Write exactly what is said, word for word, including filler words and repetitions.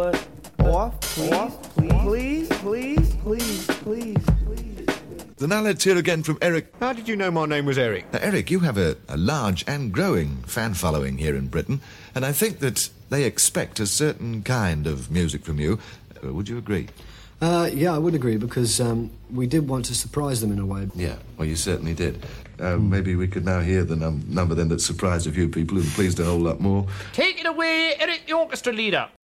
Off, please, please, please, please, please, please. The now let's hear again from Eric. How did you know my name was Eric? Now, Eric, you have a, a large and growing fan following here in Britain, and I think that they expect a certain kind of music from you. Uh, would you agree? Uh, yeah, I would agree, because um, we did want to surprise them in a way. Yeah, well, you certainly did. Uh, mm. Maybe we could now hear the num- number then that surprised a few people and pleased a whole lot more. Take it away, Eric the orchestra leader.